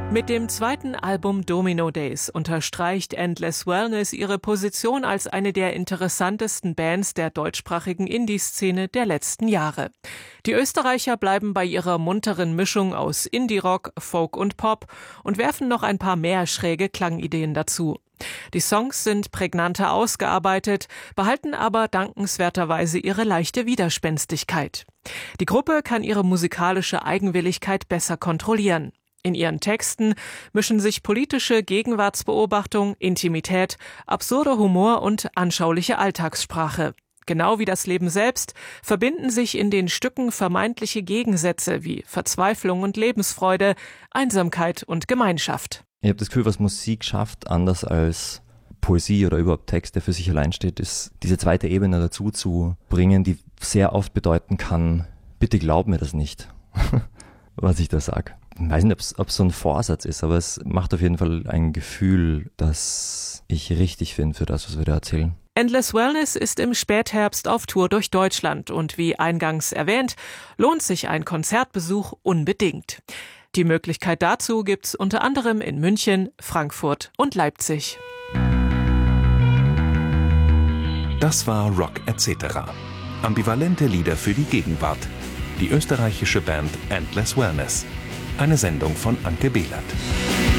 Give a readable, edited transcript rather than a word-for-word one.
Mit dem zweiten Album Domino Days unterstreicht Endless Wellness ihre Position als eine der interessantesten Bands der deutschsprachigen Indie-Szene der letzten Jahre. Die Österreicher bleiben bei ihrer munteren Mischung aus Indie-Rock, Folk und Pop und werfen noch ein paar mehr schräge Klangideen dazu. Die Songs sind prägnanter ausgearbeitet, behalten aber dankenswerterweise ihre leichte Widerspenstigkeit. Die Gruppe kann ihre musikalische Eigenwilligkeit besser kontrollieren. In ihren Texten mischen sich politische Gegenwartsbeobachtung, Intimität, absurder Humor und anschauliche Alltagssprache. Genau wie das Leben selbst verbinden sich in den Stücken vermeintliche Gegensätze wie Verzweiflung und Lebensfreude, Einsamkeit und Gemeinschaft. Ich habe das Gefühl, was Musik schafft, anders als Poesie oder überhaupt Text, der für sich allein steht, ist diese zweite Ebene dazu zu bringen, die sehr oft bedeuten kann, bitte glaub mir das nicht, was ich da sage. Ich weiß nicht, ob es so ein Vorsatz ist, aber es macht auf jeden Fall ein Gefühl, das ich richtig finde für das, was wir da erzählen. Endless Wellness ist im Spätherbst auf Tour durch Deutschland und wie eingangs erwähnt, lohnt sich ein Konzertbesuch unbedingt. Die Möglichkeit dazu gibt's unter anderem in München, Frankfurt und Leipzig. Das war Rock etc. Ambivalente Lieder für die Gegenwart. Die österreichische Band Endless Wellness. Eine Sendung von Anke Behlert.